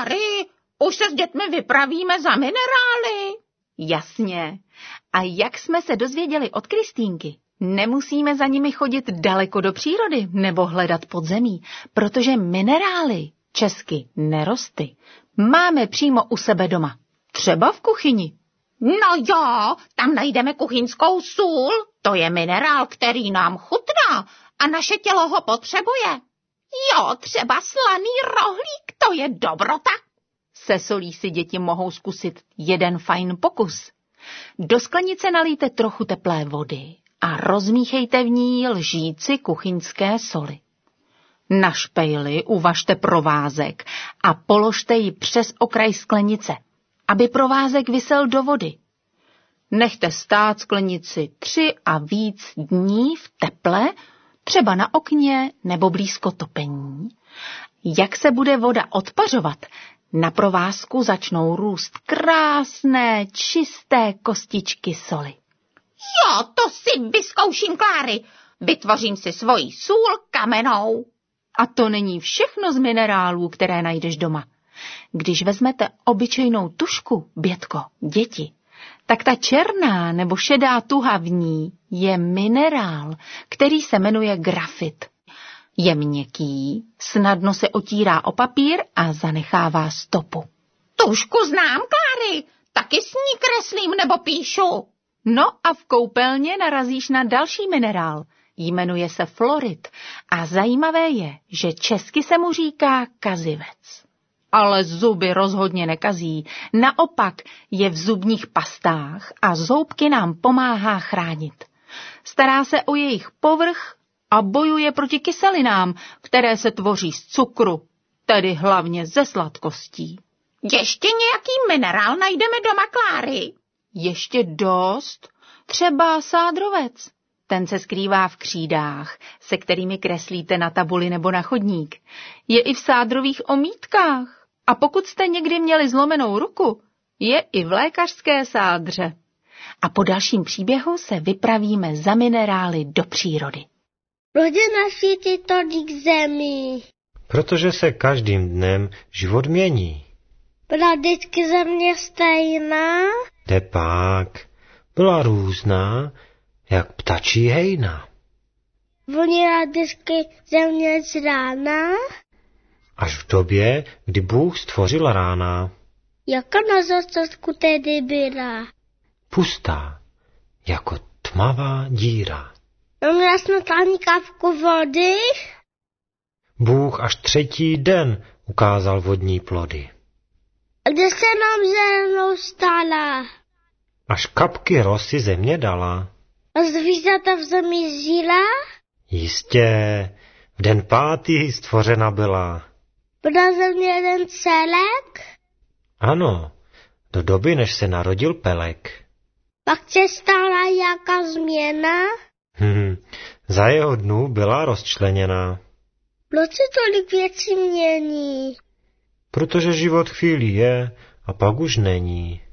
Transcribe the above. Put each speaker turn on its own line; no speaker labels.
Kláry, už se s dětmi vypravíme za minerály.
Jasně. A jak jsme se dozvěděli od Kristýnky, nemusíme za nimi chodit daleko do přírody nebo hledat podzemí, protože minerály, česky nerosty, máme přímo u sebe doma. Třeba v kuchyni.
No jo, tam najdeme kuchyňskou sůl. To je minerál, který nám chutná a naše tělo ho potřebuje. Jo, třeba slaný rohlík, to je dobrota.
Se solí si děti mohou zkusit jeden fajn pokus. Do sklenice nalijte trochu teplé vody a rozmíchejte v ní lžíci kuchyňské soli. Na špejli uvažte provázek a položte ji přes okraj sklenice, aby provázek visel do vody. Nechte stát sklenici 3 a víc dní v teple, třeba na okně nebo blízko topení. Jak se bude voda odpařovat, na provázku začnou růst krásné, čisté kostičky soli.
Jo, to si vyzkouším, Kláry. Vytvořím si svoji sůl kamennou.
A to není všechno z minerálů, které najdeš doma. Když vezmete obyčejnou tužku, Bětko, děti, tak ta černá nebo šedá tuha v ní je minerál, který se jmenuje grafit. Je měkký, snadno se otírá o papír a zanechává stopu.
Tužku znám, Kláry, taky s ní kreslím nebo píšu.
No a v koupelně narazíš na další minerál. Jmenuje se fluorid a zajímavé je, že česky se mu říká kazivec. Ale zuby rozhodně nekazí, naopak je v zubních pastách a zoubky nám pomáhá chránit. Stará se o jejich povrch a bojuje proti kyselinám, které se tvoří z cukru, tedy hlavně ze sladkostí.
Ještě nějaký minerál najdeme doma, Kláry?
Ještě dost, třeba sádrovec. Ten se skrývá v křídách, se kterými kreslíte na tabuli nebo na chodník. Je i v sádrových omítkách. A pokud jste někdy měli zlomenou ruku, je i v lékařské sádře. A po dalším příběhu se vypravíme za minerály do přírody.
Proč na světě tolik zemí?
Protože se každým dnem život mění.
Byla vždycky země stejná?
Tepák byla různá, jak ptačí hejna.
Vonila vždycky země z rána?
Až v době, kdy Bůh stvořil rána.
Jaká na začátku tedy byla?
Pustá, jako tmavá díra.
Měla snad ani kapku vody?
Bůh až 3. den ukázal vodní plody.
A kde se nám zelenou stala?
Až kapky rosy země dala.
A zvířata v zemi žila?
Jistě, v den 5. stvořena byla.
Byla země jeden celek?
Ano, do doby, než se narodil Pelek.
Pak se stala jaká změna?
Za jeho dnů byla rozčleněná.
Proč se tolik věcí mění?
Protože život chvíli je a pak už není.